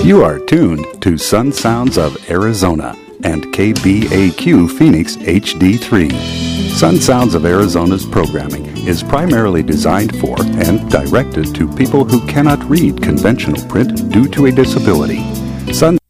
You are tuned to Sun Sounds of Arizona and KBAQ Phoenix HD3. Sun Sounds of Arizona's programming is primarily designed for and directed to people who cannot read conventional print due to a disability. Sun